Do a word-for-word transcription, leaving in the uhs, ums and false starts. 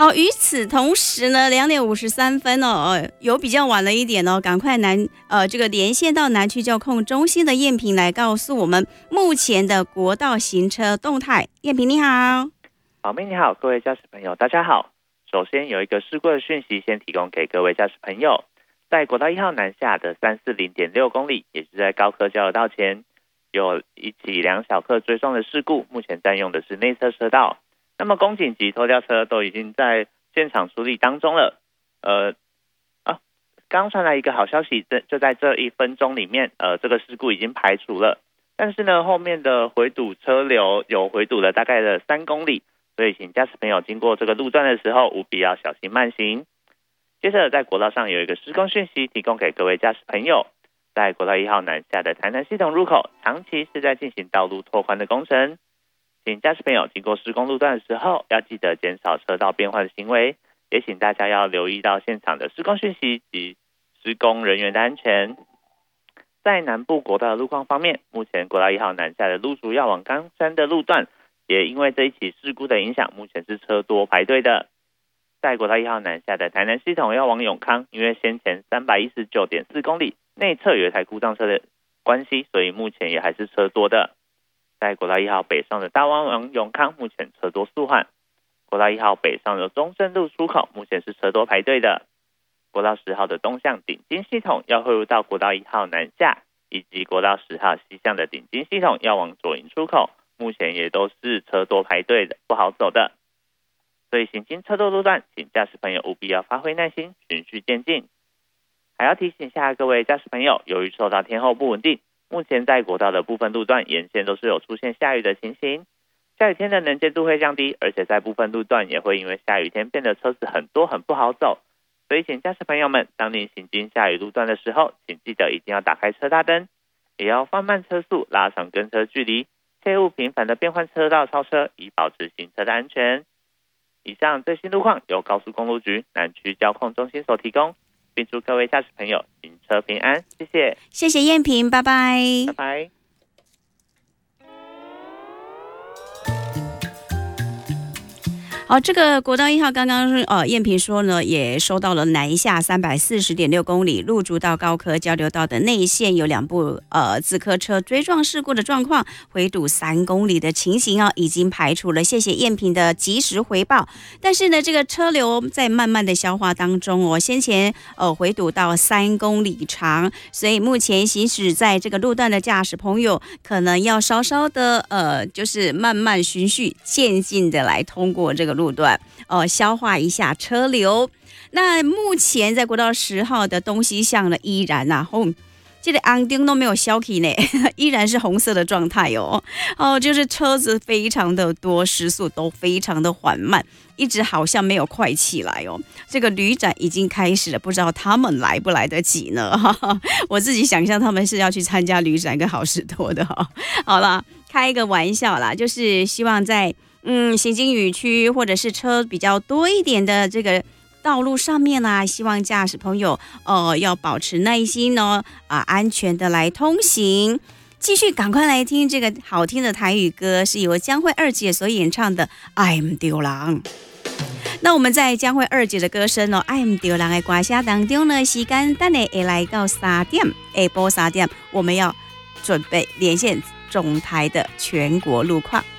好，与此同时呢，两点五十三分哦，呃，有比较晚了一点哦，赶快南呃这个连线到南区交控中心的燕萍来告诉我们目前的国道行车动态。燕萍你好。 好，妹你好，各位驾驶朋友大家好。首先有一个事故的讯息先提供给各位驾驶朋友，在国道一号南下的三四零点六公里，也是在高科交流道前，有一起两小客追撞的事故，目前占用的是内侧车道。那么公警及拖吊车都已经在现场处理当中了。呃，啊，刚传来一个好消息，就在这一分钟里面，呃，这个事故已经排除了。但是呢，后面的回堵车流有回堵了大概的三公里，所以请驾驶朋友经过这个路段的时候，务必要小心慢行。接着，在国道上有一个施工讯息提供给各位驾驶朋友，在国道一号南下的台南系统入口，长期是在进行道路拓宽的工程。请驾驶朋友经过施工路段的时候，要记得减少车道变换的行为，也请大家要留意到现场的施工讯息及施工人员的安全。在南部国道的路况方面，目前国道一号南下的路竹要往冈山的路段，也因为这一起事故的影响，目前是车多排队的。在国道一号南下的台南系统要往永康，因为先前三百一十九点四公里内侧有一台故障车的关系，所以目前也还是车多的。在国道一号北上的大湾往永康，目前车多速缓。国道一号北上的中正路出口，目前是车多排队的。国道十号的东向顶金系统要汇入到国道一号南下，以及国道十号西向的顶金系统要往左营出口，目前也都是车多排队的，不好走的。所以行经车多路段，请驾驶朋友务必要发挥耐心，循序渐进。还要提醒一下各位驾驶朋友，由于受到天候不稳定，目前在国道的部分路段沿线都是有出现下雨的情形。下雨天的能见度会降低，而且在部分路段也会因为下雨天变得车子很多很不好走。所以请驾驶朋友们，当您行经下雨路段的时候，请记得一定要打开车大灯，也要放慢车速，拉长跟车距离，切勿频繁的变换车道超车，以保持行车的安全。以上最新路况由高速公路局南区交控中心所提供，并祝各位驾驶朋友行车平安，谢谢。 谢谢燕萍，拜拜。 拜拜。 好，这个国道一号刚刚呃燕萍说呢，也收到了南下三百四十点六公里路竹到高科交流道的内线有两部呃自客车追撞事故的状况，回堵三公里的情形啊，已经排除了。谢谢燕萍的及时回报。但是呢，这个车流在慢慢的消化当中哦，先前呃回堵到三公里长，所以目前行驶在这个路段的驾驶朋友，可能要稍稍的呃，就是慢慢循序渐进的来通过这个路。路段呃，消化一下车流。那目前在国道十号的东西向呢，依然啊，哦，这个红灯都没有消起呢，依然是红色的状态哦。哦，就是车子非常的多，时速都非常的缓慢，一直好像没有快起来哦。这个旅展已经开始了，不知道他们来不来得及呢？我自己想象他们是要去参加旅展跟好事多的哈。好啦，开一个玩笑啦，就是希望在嗯，行经雨区或者是车比较多一点的这个道路上面啊，希望驾驶朋友呃要保持耐心哦，啊、呃，安全的来通行。继续赶快来听这个好听的台语歌，是由江蕙二姐所演唱的《爱唔丢人》。那我们在江蕙二姐的歌声哦，《爱唔丢人》的歌声当中呢，时间等下会来到三点，下晡三点，我们要准备连线中台的全国路况。